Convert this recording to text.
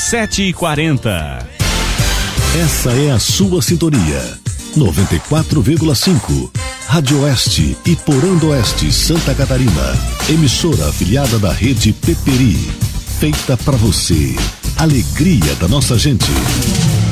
7h40. Essa é a sua sintonia. 94,5. Rádio Oeste e Porão do Oeste, Santa Catarina. Emissora afiliada da rede Peperi. Feita para você. Alegria da nossa gente.